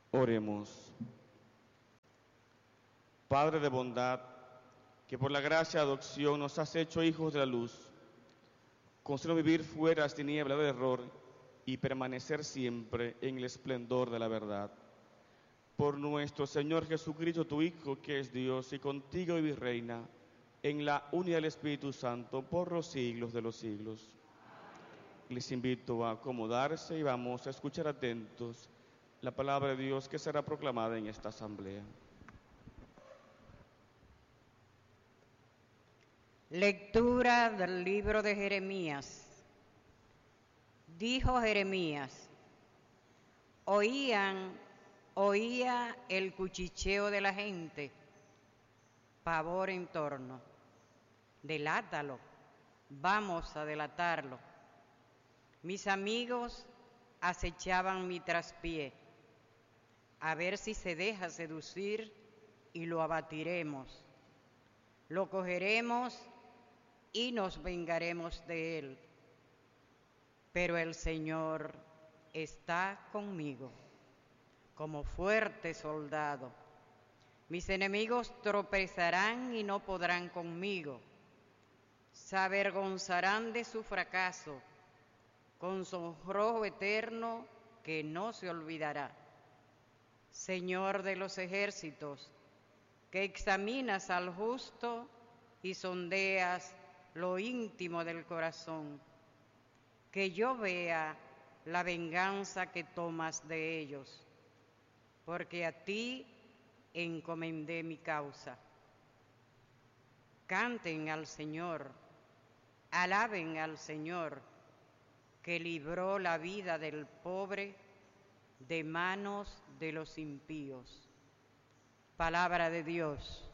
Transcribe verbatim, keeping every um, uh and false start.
Oremos. Padre de bondad, que por la gracia de adopción nos has hecho hijos de la luz, concédenos vivir fuera de las tinieblas del error y permanecer siempre en el esplendor de la verdad. Por nuestro Señor Jesucristo, tu Hijo, que es Dios, y contigo vive y reina en la unidad del Espíritu Santo por los siglos de los siglos. Les invito a acomodarse y vamos a escuchar atentos la palabra de Dios que será proclamada en esta asamblea. Lectura del libro de Jeremías. Dijo Jeremías: Oían, oía el cuchicheo de la gente, pavor en torno. Delátalo, vamos a delatarlo. Mis amigos acechaban mi traspié, a ver si se deja seducir y lo abatiremos. Lo cogeremos y nos vengaremos de él. Pero el Señor está conmigo, como fuerte soldado. Mis enemigos tropezarán y no podrán conmigo. Se avergonzarán de su fracaso, con sonrojo eterno que no se olvidará. Señor de los ejércitos, que examinas al justo y sondeas lo íntimo del corazón, que yo vea la venganza que tomas de ellos, porque a ti encomendé mi causa. Canten al Señor, alaben al Señor, que libró la vida del pobre de manos de los impíos. Palabra de Dios.